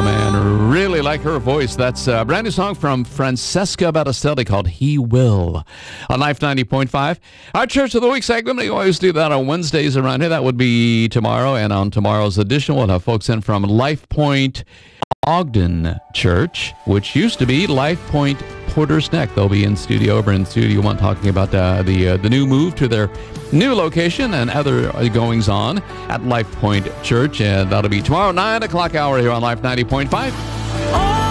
man. Really like her voice. That's a brand new song from Francesca Battistelli called He Will on Life 90.5. Our Church of the Week segment, we always do that on Wednesdays around here. That would be tomorrow. And on tomorrow's edition, we'll have folks in from Life Point Ogden Church, which used to be Life Point Porter's Neck. They'll be in studio one talking about the new move to their new location and other goings on at Life Point Church. And that'll be tomorrow, 9 o'clock hour here on Life 90.5.